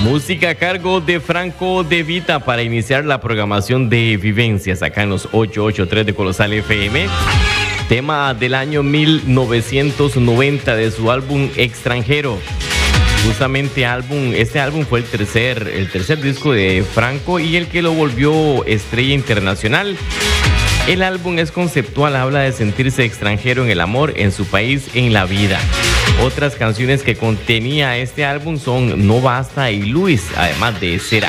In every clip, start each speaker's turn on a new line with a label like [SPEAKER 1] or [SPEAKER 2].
[SPEAKER 1] Música a cargo de Franco De Vita para iniciar la programación de Vivencias acá en los 883 de Colosal FM. Tema del año 1990 de su álbum Extranjero. Justamente este álbum fue el tercer disco de Franco y el que lo volvió estrella internacional. El álbum es conceptual, habla de sentirse extranjero en el amor, en su país, en la vida. Otras canciones que contenía este álbum son No Basta y Luis, además de Será.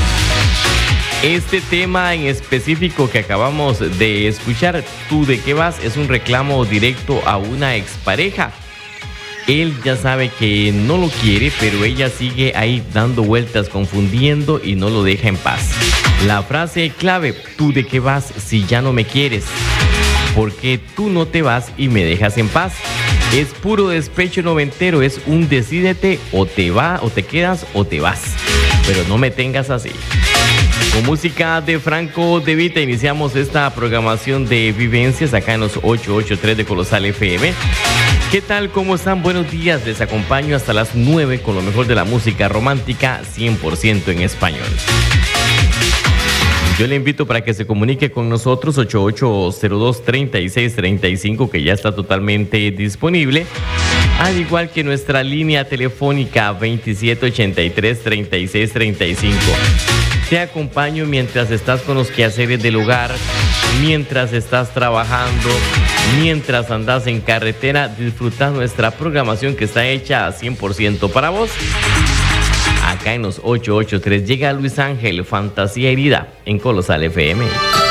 [SPEAKER 1] Este tema en específico que acabamos de escuchar, Tú de qué vas, es un reclamo directo a una expareja. Él ya sabe que no lo quiere, pero ella sigue ahí dando vueltas, confundiendo y no lo deja en paz. La frase clave, ¿tú de qué vas si ya no me quieres? Porque tú no te vas y me dejas en paz. Es puro despecho noventero, es un decídete, o te quedas o te vas. Pero no me tengas así. Con música de Franco De Vita iniciamos esta programación de Vivencias acá en los 883 de Colosal FM. ¿Qué tal? ¿Cómo están? Buenos días. Les acompaño hasta las 9 con lo mejor de la música romántica 100% en español. Yo le invito para que se comunique con nosotros 8802-3635, que ya está totalmente disponible. Al igual que nuestra línea telefónica 2783-3635. Te acompaño mientras estás con los quehaceres del hogar, mientras estás trabajando, mientras andas en carretera. Disfruta nuestra programación que está hecha 100% para vos. Acá en los 883 llega Luis Ángel, Fantasía Herida, en Colosal FM.